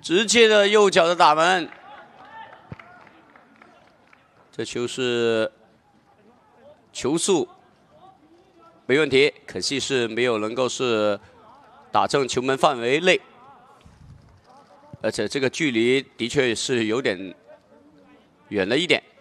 直接的右脚的打门，这球是球速没问题，可惜是没有能够是打正球门范围内，而且这个距离的确是有点远了一点。